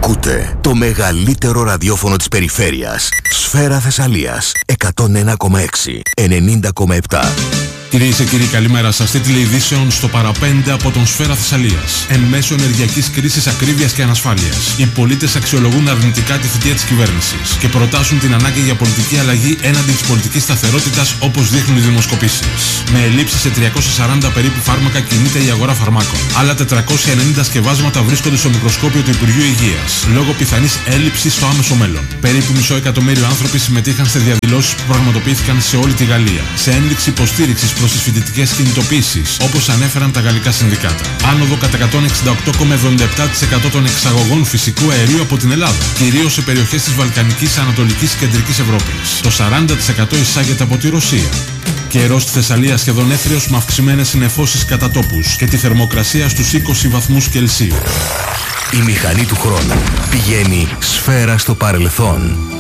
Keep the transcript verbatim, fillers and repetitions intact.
Ακούτε το μεγαλύτερο ραδιόφωνο της περιφέρειας. Σφαίρα Θεσσαλίας εκατόν ένα κόμμα έξι, ενενήντα κόμμα επτά. Κυρίες και κύριοι, καλημέρα σας. Τίτλοι ειδήσεων στο παραπέντε από τον Σφαίρα Θεσσαλίας. Εν μέσω ενεργειακής κρίσης, ακρίβειας και ανασφάλειας, οι πολίτες αξιολογούν αρνητικά τη θητεία της κυβέρνησης και προτάσουν την ανάγκη για πολιτική αλλαγή έναντι της πολιτικής σταθερότητας, όπως δείχνουν οι δημοσκοπήσεις. Με ελλείψεις σε τριακόσια σαράντα περίπου φάρμακα κινείται η αγορά φαρμάκων. Άλλα τετρακόσια ενενήντα σκευάσματα βρίσκονται στο μικροσκόπιο του Υπουργείου Υγείας, λόγω πιθανής έλλειψης στο άμεσο μέλλον. Περίπου μισό εκατομμύριο άνθρωποι συμμετείχαν σε διαδηλώσεις που πραγματοποιήθηκαν σε όλη τη Γαλλία, σε ένδειξη υποστήριξης προς τις φοιτητικές κινητοποίησεις, όπως ανέφεραν τα γαλλικά συνδικάτα. Άνοδο κατά εκατόν εξήντα οκτώ κόμμα εβδομήντα επτά τοις εκατό των εξαγωγών φυσικού αερίου από την Ελλάδα, κυρίως σε περιοχές της Βαλκανικής, Ανατολικής και Κεντρικής Ευρώπης. Το σαράντα τοις εκατό εισάγεται από τη Ρωσία. Καιρός στη Θεσσαλία σχεδόν έθριος με αυξημένες συννεφώσεις κατά τόπους και τη θερμοκρασία στους είκοσι βαθμούς Κελσίου. Η μηχανή του χρόνου πηγαίνει σφαίρα στο παρελθόν.